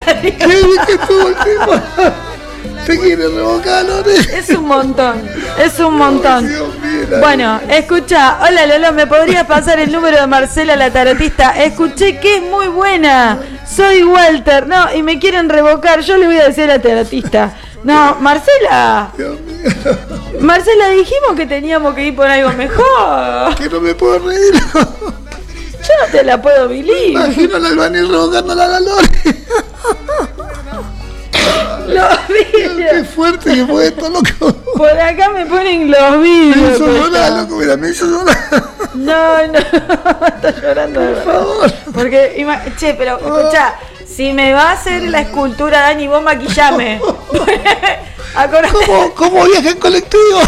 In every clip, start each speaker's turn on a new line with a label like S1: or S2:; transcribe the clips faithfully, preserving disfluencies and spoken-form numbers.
S1: ¿Qué dije tú, último? ¿Te quiere revocar, Lore?
S2: Es un montón, es un montón.
S1: Ay, Dios mío.
S2: Bueno, escucha, hola Lolo, ¿me podrías pasar el número de Marcela la tarotista? Escuché que es muy buena. Soy Walter. No, y me quieren revocar. Yo le voy a decir a la tarotista. No, Marcela.
S1: Dios mío.
S2: Marcela, dijimos que teníamos que ir por algo mejor.
S1: Que no me puedo reír.
S2: Yo no te la puedo vivir.
S1: Imagino al albañil revocándola a la Lore.
S2: Los vidrios.
S1: Qué fuerte que fue esto, loco.
S2: Por acá me ponen los
S1: Me
S2: vidrios.
S1: hizo llorar, loco, mira, me hizo llorar.
S2: No, no, está llorando de
S1: Por
S2: verdad.
S1: favor.
S2: Porque, ima- che, pero escuchá, si me va a hacer la escultura, Dani, vos maquillame. Acordate.
S1: ¿Cómo, cómo viaja en colectivo?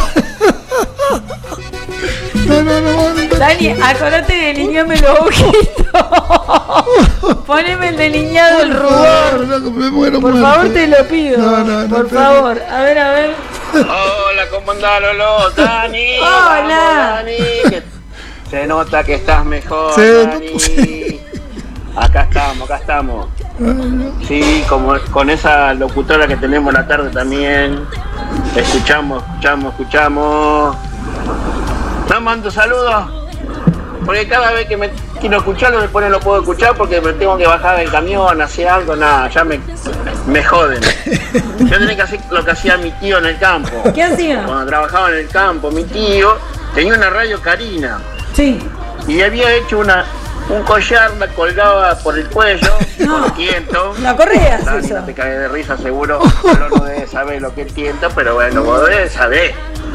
S1: No, no, no, no.
S2: Dani, acordate de delinearme los ojitos. Poneme el delineado, el rubor.
S1: No, no, me muero,
S2: Por
S1: muerto.
S2: favor, te lo pido.
S1: No, no, no,
S2: Por
S1: no,
S2: favor. A ver, a ver.
S3: Hola, ¿cómo andás, Lolo? Dani.
S2: Hola.
S3: Vamos, Dani. Que se nota que estás mejor,
S1: Sí,
S3: Dani.
S1: sí.
S3: Acá estamos, acá estamos. Sí, como con esa locutora que tenemos la tarde también. Escuchamos, escuchamos, escuchamos. No mando saludos. Porque cada vez que me quiero escucharlo, después no lo puedo escuchar porque me tengo que bajar del camión, hacer algo, nada, ya me, me joden. Yo tenía que hacer lo que hacía mi tío en el campo.
S2: ¿Qué hacía?
S3: Cuando trabajaba en el campo, mi tío tenía una radio Carina
S2: Sí.
S3: y había hecho una un collar, la colgaba por el cuello,
S2: No.
S3: con tiento.
S2: La correas,
S3: Dani,
S2: eso.
S3: no te caes de risa seguro, pero no debes saber lo que es tiento, pero bueno, vos debes saber.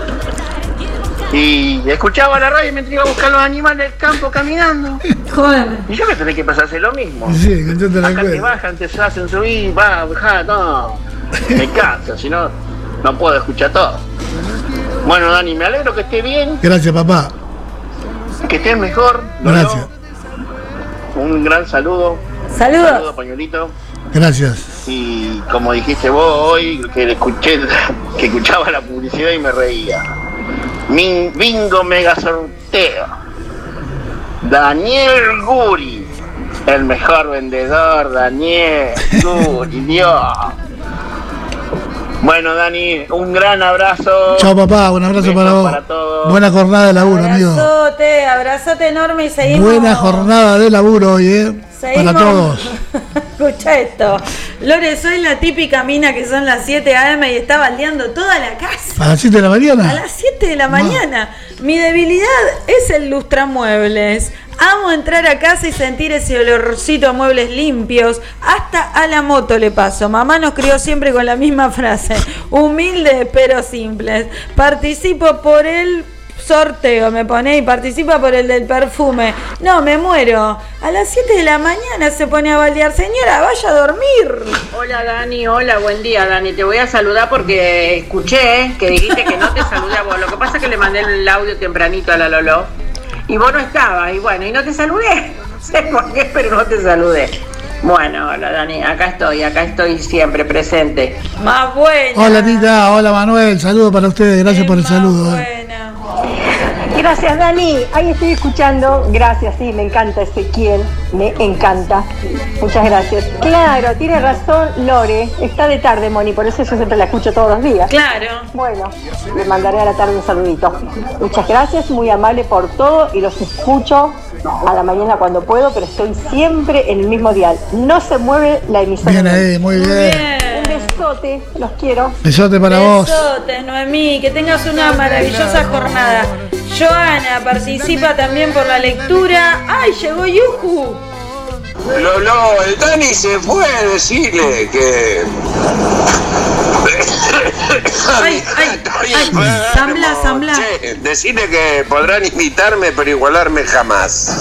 S3: Y escuchaba la radio y me iba a buscar los animales del campo caminando.
S2: Joder.
S3: Y yo me tenía que pasarse lo mismo.
S1: Sí, enganchate la
S3: Acá te
S1: cuerda.
S3: bajan, te hacen subir, va, baja, no. Me cansa, si no, no puedo escuchar todo. Bueno, Dani, me alegro que esté bien,
S1: Gracias, papá.
S3: que estés mejor. Lolo.
S1: Gracias.
S3: Un gran saludo.
S2: Saludos.
S3: Saludo, pañuelito.
S1: Gracias.
S3: Y como dijiste vos hoy, que escuché, que escuchaba la publicidad y me reía. Min- Bingo Mega Sorteo. Daniel Guri, el mejor vendedor, Daniel Guri, Dios. Bueno, Dani, un gran abrazo.
S1: Chao, papá. Un abrazo
S3: Besos
S1: para vos.
S3: para todos.
S1: Buena jornada de laburo, amigo.
S2: Abrazote, abrazote enorme y seguimos.
S1: Buena jornada de laburo hoy, ¿eh?
S2: Seguimos.
S1: Para todos.
S2: Escucha esto. Lore, soy la típica mina que son las siete a eme y está baldeando toda la casa.
S1: ¿A las siete de la mañana?
S2: A las siete de la mañana. Mi debilidad es el lustramuebles. Amo entrar a casa y sentir ese olorcito a muebles limpios. Hasta a la moto le paso. Mamá nos crió siempre con la misma frase. Humildes pero simples. Participo por el sorteo, me pone, y participa por el del perfume. No, me muero. A las siete de la mañana se pone a baldear. Señora, vaya a dormir.
S4: Hola Dani, hola, buen día Dani, te voy a saludar porque escuché que dijiste que no te saludé a vos, lo que pasa es que le mandé el audio tempranito a la Lolo y vos no estabas, y bueno, y no te saludé, no sé por qué, pero no te saludé. Bueno, hola Dani, acá estoy, acá estoy siempre presente.
S2: Más buena.
S1: Hola, Tita. Hola, Manuel. Saludos para ustedes. Gracias por el
S2: Más
S1: saludo. ¿eh?
S2: buena.
S5: Gracias, Dani. Ahí estoy escuchando. Gracias, sí, me encanta Ezequiel. Me encanta. Muchas gracias. Claro, tiene razón Lore. Está de tarde, Moni, por eso yo siempre la escucho todos los días.
S2: Claro.
S5: Bueno, le mandaré a la tarde un saludito. Muchas gracias, muy amable por todo y los escucho a la mañana cuando puedo, pero estoy siempre en el mismo dial. No se mueve la emisora.
S1: Bien ahí, muy bien.
S5: Un besote, los quiero.
S1: Besote para vos.
S2: Besotes, Noemí, que tengas una maravillosa jornada. Joana participa también por la lectura. ¡Ay, llegó Yuju!
S6: Lolo, el Dani se fue, decirle que...
S2: Ay, ay,
S6: Estoy
S2: ay,
S6: enfermo.
S2: Zambla, Zambla.
S6: Che, decirle que podrán imitarme pero igualarme jamás.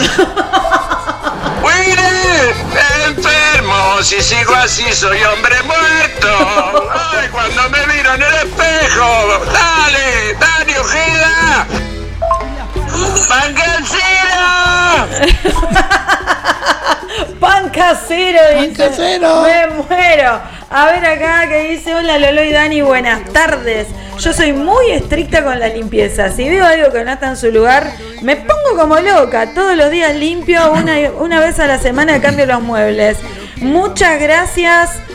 S6: ¡Mire! ¡Enfermo! Si sigo así soy hombre muerto. ¡Ay, cuando me miro en el espejo! ¡Dale! ¡Dani Ojeda! ¡Pan casero!
S2: Pan casero,
S1: Pan
S2: dice.
S1: casero.
S2: Me muero. A ver acá que dice, hola Lolo y Dani, buenas tardes. Yo soy muy estricta con la limpieza. Si veo algo que no está en su lugar, me pongo como loca. Todos los días limpio, una, una vez a la semana cambio los muebles. Muchas gracias